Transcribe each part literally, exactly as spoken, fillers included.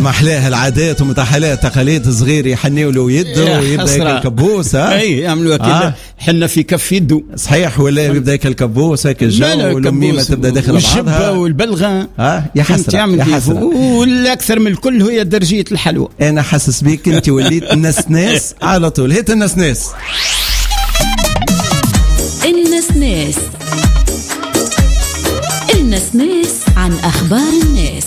محلاها العادات ومتحلات تقاليد صغير يحنيوا له يده ويبدا ياكل الكبوس. اي يعملوا كذا آه. حنا في كف يده صحيح ولا يبدا ياكل الكبوس هيك الجو والميمه تبدا داخل بعضها والشبه والبلغه اه يا حسره يا حسره. والاكثر من الكل هي درجيه الحلوى. انا حاسس بيك انت وليت نسناس على طول. هات النسناس. النسناس النسناس عن اخبار الناس.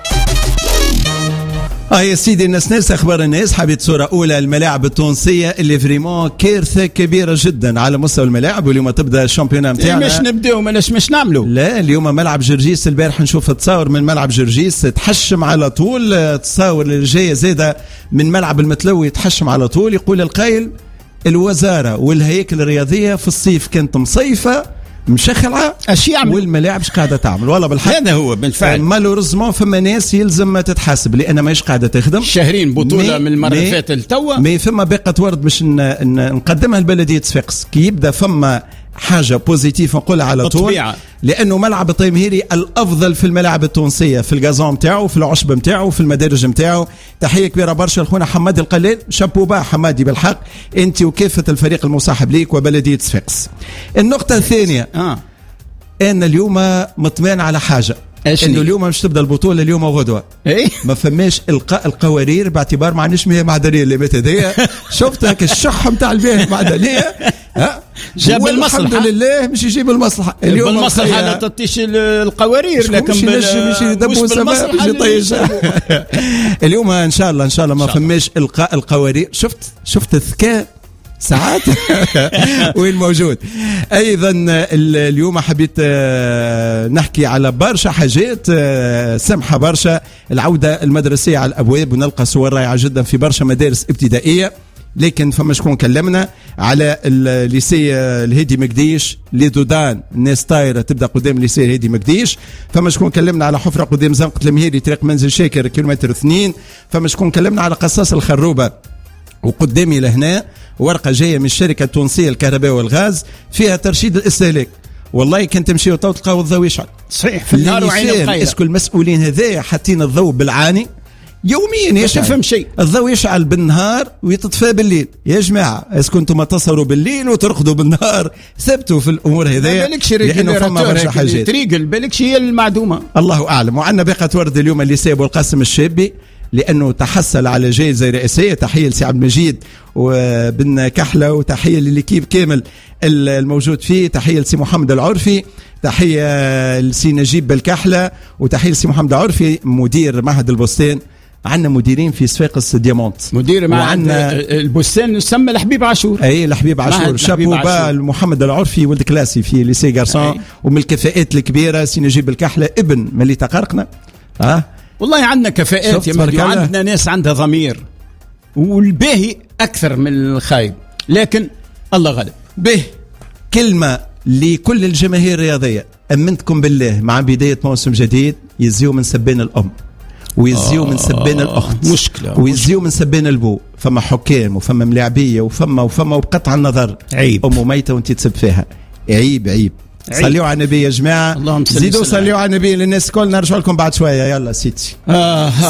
اه يا سيدي الناس اخبار الناس. حبيت صوره اولى الملاعب التونسيه اللي فريمون كارثه كبيره جدا على مستوى الملاعب. واليوم تبدا الشامبيونات نتاعنا. مش نبداو مالاش مش نعملوا. لا اليوم ملعب جرجيس البارح نشوف تصاور من ملعب جرجيس تحشم على طول. تصاور اللي جايه زاده من ملعب المتلوي تحشم على طول. يقول القائل الوزاره والهياكل الرياضيه في الصيف كانت مصيفه مشخلعه اش يعمل والملاعب اش قاعده تعمل. والله بالحق هذا هو بالفعل. مالوريزمون فما ناس يلزم تتحاسب لان ماهيش قاعده تخدم. شهرين بطوله من المره اللي فاتت لتوا. مي فما باقه ورد باش نقدمها لبلديه صفاقس كي يبدا فما حاجه بوزيتيف نقولها على طول طبيعة. لانه ملعب الطيمهيري الافضل في الملاعب التونسيه في الغازون نتاعو في العشب نتاعو في المدارج نتاعو. تحيه كبيره برشا لخونا حمادي القلال. شابو با حمادي بالحق انت وكافه الفريق المصاحب ليك وبلديه صفاقس. النقطه الثانيه اه انا اليوم مطمئن على حاجه انه اليوم مش تبدا البطوله اليوم وغدوه. ايه ما فماش القاء القوارير باعتبار ما عندناش مياه معدنيه اللي مات هذيا. شفت هيك الشح نتاع المياه المعدنيه ها جاب المصلحه الحمد لله مش يجيب المصلحه اليوم. المصلحه لا تطيش القوارير لكن مش مش يدبوا السماء مش يطيش. اليوم ان شاء الله ان شاء الله ما فماش القاء القوارير. شفت شفت الذكاء ساعات وين موجود. ايضا اليوم حبيت نحكي على برشا حاجات سمحه برشا. العوده المدرسيه على الابواب ونلقى صور رائعه جدا في برشا مدارس ابتدائيه. لكن فما شكون كلمنا على الليسي الهادي مقديش لدودان الناس طايره تبدا قدام الليسي الهادي مقديش. فما شكون كلمنا على حفره قدام زنقه المهيري طريق منزل شاكر كيلومتر اثنين. فما شكون كلمنا على قصاص الخروبه. وقدامي لهنا ورقه جايه من الشركه التونسيه للكهرباء والغاز فيها ترشيد الاستهلاك. والله كنت تمشيو تو تلقاو الضوء يشعل صحيح في النهار وعين القايره. اسكو المسؤولين هذايا حاطين الضوء بالعاني يوميا يشعل. تفهم شيء الضوء يشعل بالنهار ويتطفى بالليل. يا جماعه اسكو انتم تصوروا بالليل وترقدوا بالنهار. ثبتوا في الامور هذيا لانه فما برشا حاجات. تريقل بالك هي المعدومه الله اعلم. وعندنا باقه ورد اليوم اللي سابوا القاسم الشابي لانه تحصل على جائزه رئاسيه. تحيه لسي عبد المجيد وبن كحله وتحيه للكيب كامل الموجود فيه. تحيه لسي محمد العرفي. تحيه لسي نجيب بالكحله وتحيه لسي محمد العرفي مدير معهد البستان. عندنا مديرين في صفاقس ديامونت. مدير معهد البستان يسمى الحبيب عاشور. اي الحبيب عاشور. شابو با محمد العرفي ولد كلاسي في ليسي غارسون. ومن الكفاءات الكبيره سي نجيب بالكحله ابن ملي تقرقنا. اه والله عندنا كفاءات يا مهدي وعندنا ناس عندها ضمير والباهي أكثر من الخايب لكن الله غالب. به كلمة لكل الجماهير الرياضية أمنتكم بالله مع بداية موسم جديد يزيو من سبين الأم ويزيو آه من سبين الأخت مشكلة ويزيو من سبين البو. فما حكام وفما ملاعبية وفما وفما وبقطع النظر عيب. أم ميتة وانت تسب فيها. عيب عيب. صليوا على النبي يا جماعة. اللهم زيدوا صليوا على النبي للناس كل. نرجع لكم بعد شوية. يلا سيتي. آه